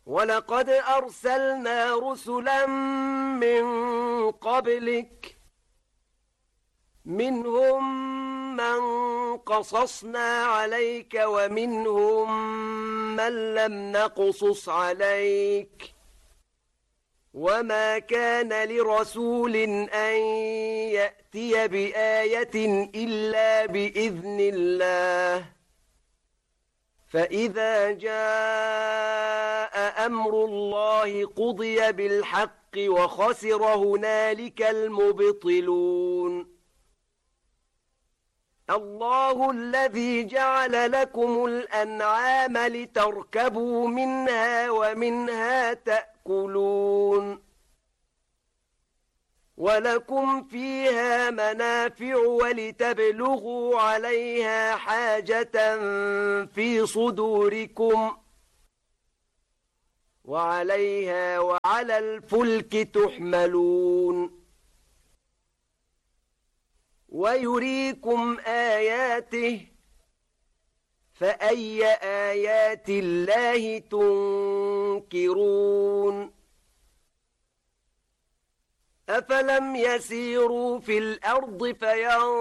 ولقد أرسلنا رسلا من قبلك منهم من قصصنا عليك ومنهم من لم نقصص عليك وما كان لرسول أن يأتي بآية إلا بإذن الله فإذا جاء أمر الله قضي بالحق وخسر هنالك المبطلون الله الذي جعل لكم الأنعام لتركبوا منها ومنها تأكلون ولكم فيها منافع ولتبلغوا عليها حاجة في صدوركم وعليها وعلى الفلك تحملون ويريكم آياته فأي آيات الله تنكرون أفلم يسيروا في الأرض فينظروا